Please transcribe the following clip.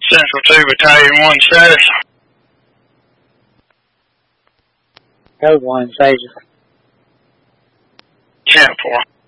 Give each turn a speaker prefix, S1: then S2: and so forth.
S1: Central 2 Battalion 1 status.
S2: Code 1, phaser.
S1: 10-4.